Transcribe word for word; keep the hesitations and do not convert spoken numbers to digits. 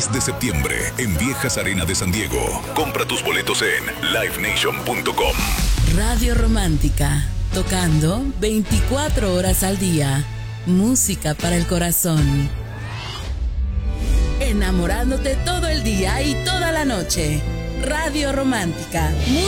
diez de septiembre en Viejas Arena de San Diego. Compra tus boletos en live nation punto com. Radio Romántica, tocando veinticuatro horas al día. Música para el corazón. Enamorándote todo el día y toda la noche. Radio Romántica.